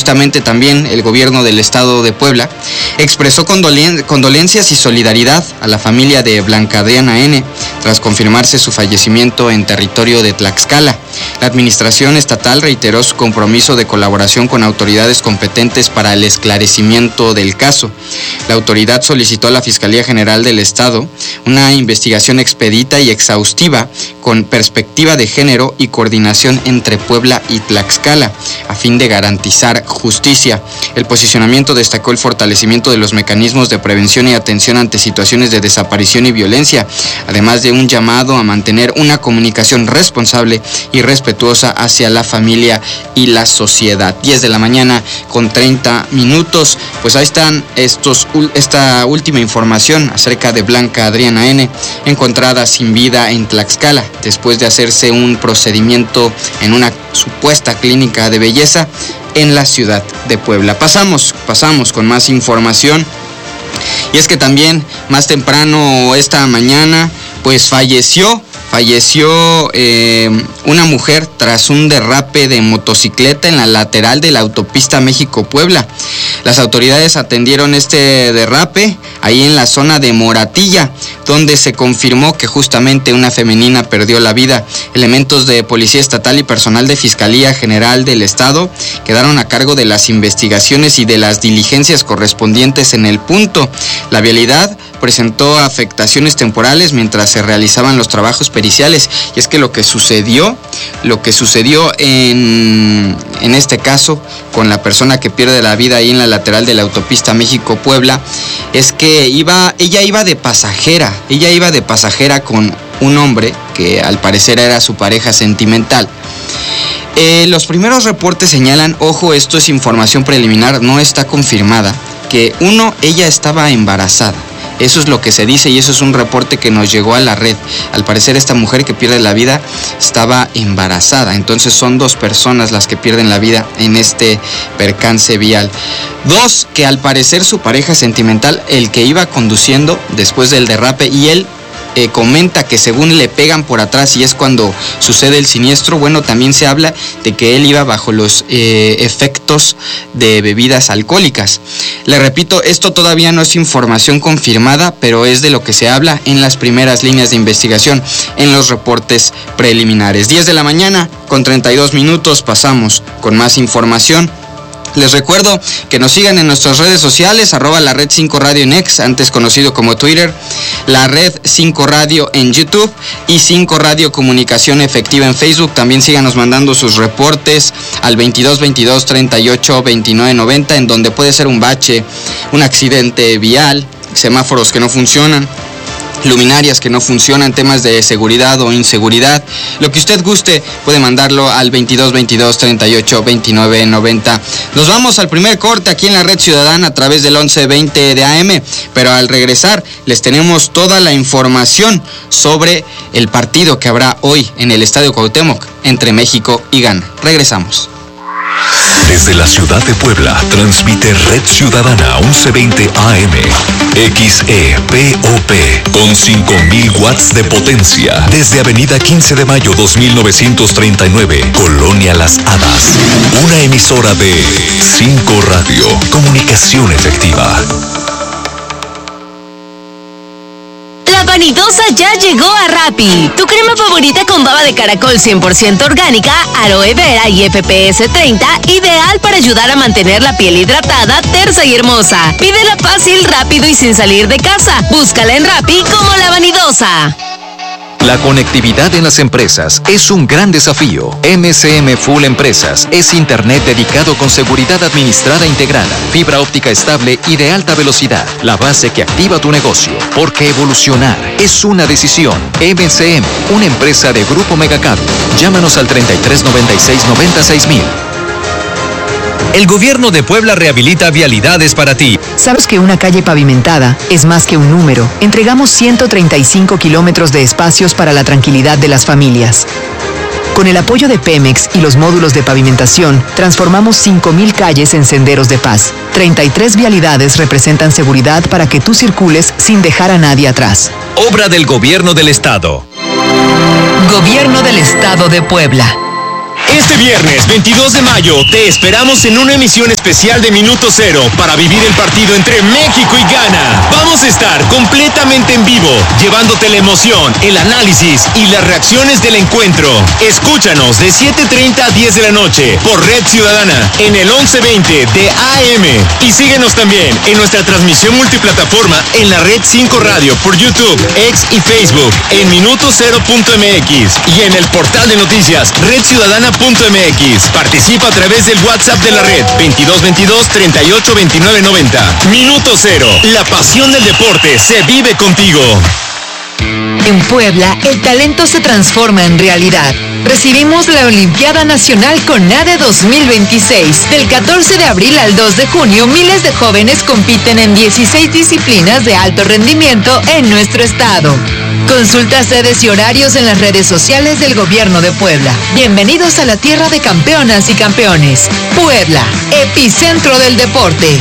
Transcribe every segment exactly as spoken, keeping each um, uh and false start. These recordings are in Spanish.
justamente también el gobierno del estado de Puebla expresó condolen- condolencias y solidaridad a la familia de Blanca Adriana N. tras confirmarse su fallecimiento en territorio de Tlaxcala. La administración estatal reiteró su compromiso de colaboración con autoridades competentes para el esclarecimiento del caso. La autoridad solicitó a la Fiscalía General del Estado una investigación expedita y exhaustiva con perspectiva de género y coordinación entre Puebla y Tlaxcala, a fin de garantizar justicia. El posicionamiento destacó el fortalecimiento de los mecanismos de prevención y atención ante situaciones de desaparición y violencia, además de un llamado a mantener una comunicación responsable y respetuosa hacia la familia y la sociedad. diez de la mañana con treinta minutos, pues ahí están estos, esta última información acerca de Blanca Adriana N., encontrada sin vida en Tlaxcala, después de hacerse un procedimiento en una supuesta clínica de belleza en la ciudad de Puebla. Pasamos, pasamos con más información. Y es que también más temprano esta mañana, pues falleció, falleció eh, una mujer tras un derrape de motocicleta en la lateral de la autopista México-Puebla. Las autoridades atendieron este derrape ahí en la zona de Moratilla, donde se confirmó que justamente una femenina perdió la vida. Elementos de Policía Estatal y personal de Fiscalía General del Estado quedaron a cargo de las investigaciones y de las diligencias correspondientes en el punto. La vialidad presentó afectaciones temporales mientras se realizaban los trabajos periciales. Y es que lo que sucedió, lo que sucedió en, en este caso con la persona que pierde la vida ahí en la lateral de la autopista México-Puebla, es que iba, ella iba de pasajera, ella iba de pasajera con un hombre que al parecer era su pareja sentimental. Eh, los primeros reportes señalan, ojo, esto es información preliminar, no está confirmada, que uno, ella estaba embarazada. Eso es lo que se dice y eso es un reporte que nos llegó a la red. Al parecer esta mujer que pierde la vida estaba embarazada. Entonces son dos personas las que pierden la vida en este percance vial. Dos, que al parecer su pareja sentimental, el que iba conduciendo después del derrape, y él Eh, comenta que según le pegan por atrás y es cuando sucede el siniestro. Bueno, también se habla de que él iba bajo los eh, efectos de bebidas alcohólicas. Le repito, esto todavía no es información confirmada, pero es de lo que se habla en las primeras líneas de investigación, en los reportes preliminares. diez de la mañana con treinta y dos minutos, pasamos con más información. Les recuerdo que nos sigan en nuestras redes sociales, arroba la red cinco radio en X, antes conocido como Twitter, la red cinco radio en YouTube y cinco radio Comunicación Efectiva en Facebook. También síganos mandando sus reportes al veintidós veintidós treinta y ocho veintinueve noventa, en donde puede ser un bache, un accidente vial, semáforos que no funcionan, luminarias que no funcionan, temas de seguridad o inseguridad. Lo que usted guste puede mandarlo al veintidós veintidós treinta y ocho veintinueve noventa. Nos vamos al primer corte aquí en la Red Ciudadana a través del once veinte de A M, pero al regresar les tenemos toda la información sobre el partido que habrá hoy en el Estadio Cuauhtémoc entre México y Ghana. Regresamos. Desde la ciudad de Puebla, transmite Red Ciudadana once veinte A M, X E P O P, con cinco mil watts de potencia, desde Avenida quince de mayo dos mil novecientos treinta y nueve, Colonia Las Hadas. Una emisora de cinco Radio, comunicación efectiva. La Vanidosa ya llegó a Rappi. Tu crema favorita con baba de caracol cien por ciento orgánica, aloe vera y F P S treinta, ideal para ayudar a mantener la piel hidratada, tersa y hermosa. Pídela fácil, rápido y sin salir de casa. Búscala en Rappi como La Vanidosa. La conectividad en las empresas es un gran desafío. M C M Full Empresas es internet dedicado con seguridad administrada integrada, fibra óptica estable y de alta velocidad, la base que activa tu negocio. Porque evolucionar es una decisión. M C M, una empresa de Grupo Megacable. Llámanos al treinta y tres noventa y seis noventa y seis mil. El gobierno de Puebla rehabilita vialidades para ti. ¿Sabes que una calle pavimentada es más que un número? Entregamos ciento treinta y cinco kilómetros de espacios para la tranquilidad de las familias. Con el apoyo de Pemex y los módulos de pavimentación, transformamos cinco mil calles en senderos de paz. treinta y tres vialidades representan seguridad para que tú circules sin dejar a nadie atrás. Obra del Gobierno del Estado. Gobierno del Estado de Puebla. Este viernes veintidós de mayo te esperamos en una emisión especial de Minuto Cero para vivir el partido entre México y Ghana. Vamos a estar completamente en vivo, llevándote la emoción, el análisis y las reacciones del encuentro. Escúchanos de siete treinta a diez de la noche por Red Ciudadana en el once veinte de A M. Y síguenos también en nuestra transmisión multiplataforma en la Red cinco Radio por YouTube, X y Facebook en minuto cero punto m x y en el portal de noticias red ciudadana punto m x. Participa a través del WhatsApp de la red veintidós veintidós treinta y ocho veintinueve noventa. Minuto Cero, la pasión del deporte se vive contigo. En Puebla, el talento se transforma en realidad. Recibimos la Olimpiada Nacional CONADE dos mil veintiséis. Del catorce de abril al dos de junio, miles de jóvenes compiten en dieciséis disciplinas de alto rendimiento en nuestro estado. Consulta sedes y horarios en las redes sociales del Gobierno de Puebla. Bienvenidos a la tierra de campeonas y campeones. Puebla, epicentro del deporte.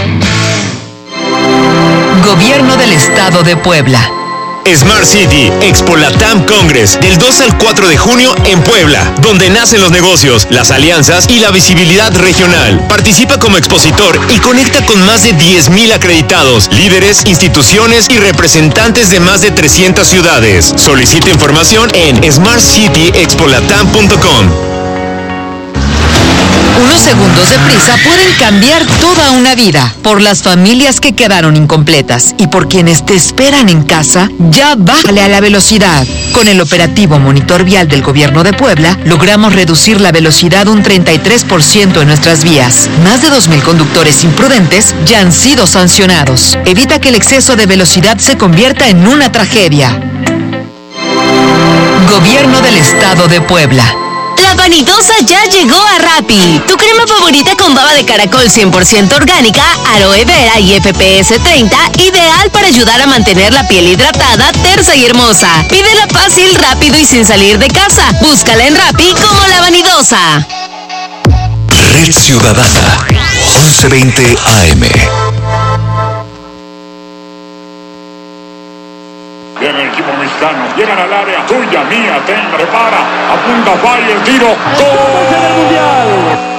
Gobierno del Estado de Puebla. Smart City, Expo Latam Congress, del dos al cuatro de junio en Puebla, donde nacen los negocios, las alianzas y la visibilidad regional. Participa como expositor y conecta con más de diez mil acreditados, líderes, instituciones y representantes de más de trescientas ciudades. Solicita información en smart city expo latam punto com. Unos segundos de prisa pueden cambiar toda una vida. Por las familias que quedaron incompletas y por quienes te esperan en casa, ya bájale a la velocidad. Con el operativo Monitor Vial del Gobierno de Puebla, logramos reducir la velocidad un treinta y tres por ciento en nuestras vías. Más de dos mil conductores imprudentes ya han sido sancionados. Evita que el exceso de velocidad se convierta en una tragedia. Gobierno del Estado de Puebla. La vanidosa ya llegó a Rappi. Tu crema favorita con baba de caracol cien por ciento orgánica, aloe vera y F P S treinta, ideal para ayudar a mantener la piel hidratada, tersa y hermosa. Pídela fácil, rápido y sin salir de casa. Búscala en Rappi como La Vanidosa. Red Ciudadana, once veinte A M. Viene el equipo mexicano, llegan al área, tuya, mía, ten, prepara, apunta, falla el tiro, ¡gol!